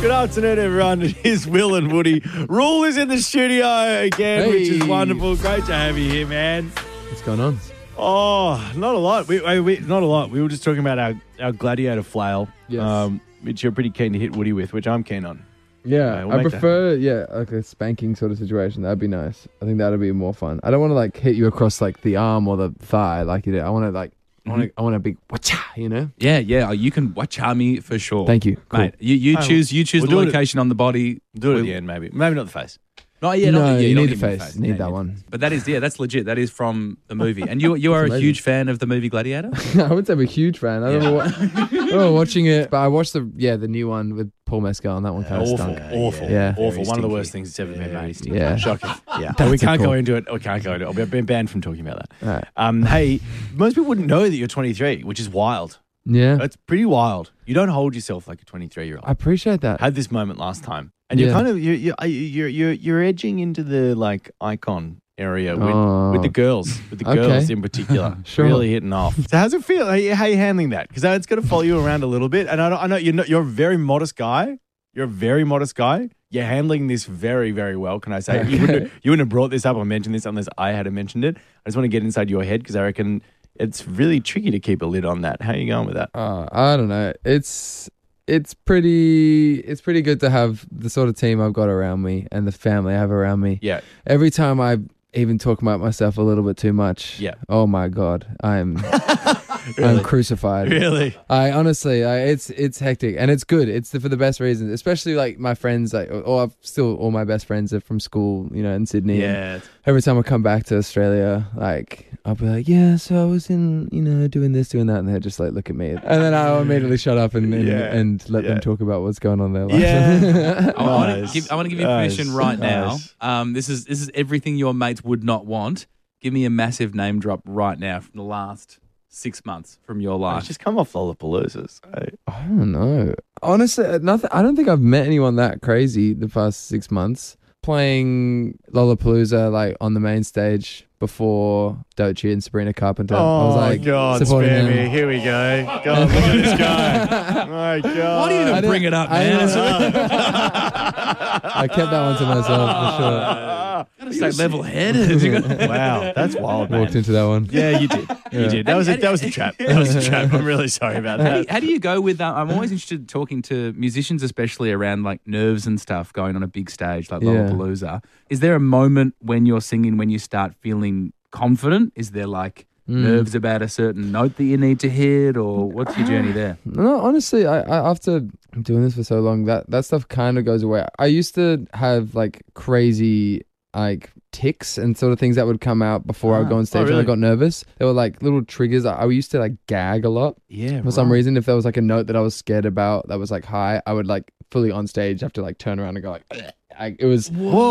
Good afternoon, everyone. It is Will and Woody. Rule is in the studio again, which is wonderful. Great to have you here, man. What's going on? Oh, not a lot. Not a lot. We were just talking about our gladiator flail, which you're pretty keen to hit Woody with, which I'm keen on. Yeah, we'll I prefer, like a spanking sort of situation. That'd be nice. I think that'd be more fun. I don't want to like hit you across like the arm or the thigh like you did. I want to like, I want a big wacha, you know? Yeah. You can wacha me for sure. Thank you. Cool. Mate, you choose we'll the location on the body. Do it at the end, maybe. Maybe not the face. Oh, yeah, No, you don't need the give me face. You need that one. But that is, that's legit. That is from the movie. And you are a huge fan of the movie Gladiator? I wouldn't say I'm a huge fan. I remember watching it, but I watched the new one with Paul Mescal, and that one kind of stunk. Awful. Yeah. Awful. One of the worst things that's ever been made. Yeah. Shocking. Yeah. That's We can't cool. go into it. I've been banned from talking about that. All right. Hey, most people wouldn't know that you're 23, which is wild. Yeah. That's pretty wild. You don't hold yourself like a 23-year-old. I appreciate that. I had this moment last time, and you're kind of you're edging into the like icon area with the girls, in particular. Sure. Really hitting off. So how's it feel? How are you handling that? Because it's going to follow you around a little bit, and I know you're a very modest guy. You're a very modest guy. You're handling this very, very well, can I say? Okay. You wouldn't have brought this up or mentioned this unless I had mentioned it. I just want to get inside your head because I reckon it's really tricky to keep a lid on that. How are you going with that? I don't know. It's pretty good to have the sort of team I've got around me and the family I have around me. Yeah. Every time I even talk about myself a little bit too much. Yeah. Oh my God, I'm crucified. Really? I honestly, it's hectic and it's good. It's for the best reasons. Especially like my friends, all my best friends are from school, in Sydney. Yeah. And every time I come back to Australia, like I'll be like, yeah, so I was in, doing this, doing that, and they just like look at me, and then I'll immediately shut up and let them talk about what's going on in their life. Yeah. I want to give you permission right now. Nice. This is everything your mates would not want. Give me a massive name drop right now from the last 6 months from your It's life. just come off Lollapaloozas. I don't know. Honestly, nothing. I don't think I've met anyone that crazy the past 6 months. Playing Lollapalooza like on the main stage before Doechii and Sabrina Carpenter. I was like, God, supporting spare them. me. Here we go. God, look at this guy. My God. Why do you even bring it up, man? I kept that one to myself for sure. Stay level-headed. Wow, that's wild, man. Walked into that one. Yeah, you did. You did. That was a trap. That was a trap. I'm really sorry about that. How do you go with that? I'm always interested in talking to musicians, especially around like nerves and stuff going on a big stage like Lollapalooza. Is there a moment when you're singing when you start feeling confident? Is there like nerves about a certain note that you need to hit, or what's your journey there? No, honestly, I after doing this for so long, that stuff kind of goes away. I used to have like crazy like tics and sort of things that would come out before I would go on stage when I got nervous. They were like little triggers. I used to like gag a lot. Yeah. For some reason, if there was like a note that I was scared about that was like high, I would like fully on stage have to like turn around and go like it was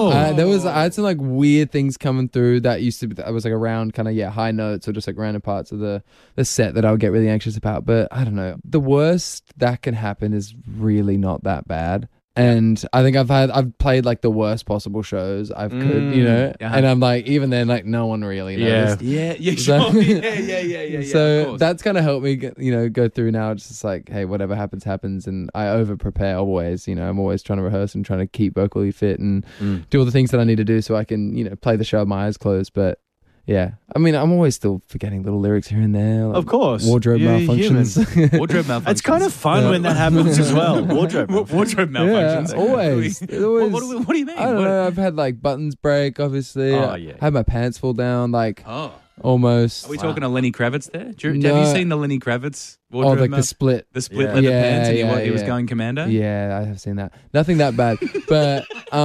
I had some like weird things coming through that used to be, I was like around kind of high notes or just like random parts of the set that I would get really anxious about. But I don't know, the worst that can happen is really not that bad. And I think I've played like the worst possible shows I could, and I'm like, even then, like no one really noticed. Yeah, So- sure. yeah. So of course. that's kind of helped me, go through now. It's just like, hey, whatever happens, and I over prepare always. I'm always trying to rehearse and trying to keep vocally fit and do all the things that I need to do so I can, play the show with my eyes closed. But yeah, I mean, I'm always still forgetting little lyrics here and there. Like Of course. wardrobe You're malfunctions. Wardrobe malfunctions. It's kind of fun when that happens as well. Wardrobe malfunctions. Wardrobe malfunctions. Yeah, always. It always What do you mean? I don't know. I've had like buttons break, obviously. Oh, yeah. I had my pants fall down, like Oh. almost. Are we talking to Lenny Kravitz there? Have No. you seen the Lenny Kravitz Oh, wardrobe like the split. The split Yeah. leather Yeah, pants and yeah, he was yeah. going commando? Yeah, I have seen that. Nothing that bad, but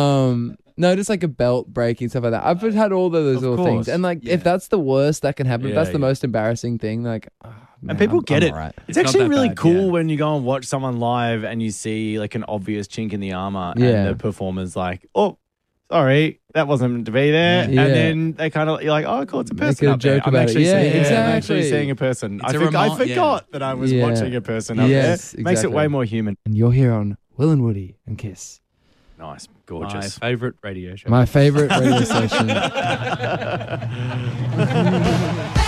no, just like a belt breaking, stuff like that. I've had all those little things, and like if that's the worst that can happen, if that's the most embarrassing thing, like, And people get it. Right. It's It's actually not that really bad, cool yeah. when you go and watch someone live and you see like an obvious chink in the armor Yeah. and the performer's like, oh, sorry, that wasn't meant to be there. Yeah. And then they kind of, you're like, oh, cool, it's a Make person a up there. joke I'm about it. actually Yeah, seeing, I'm exactly. actually seeing a person. It's I a forgot that I was Yeah. watching a person up Yes, there. Makes it exactly. way more human. And you're here on Will and Woody and Kiss. Nice, My gorgeous. favourite radio show. My favorite radio station.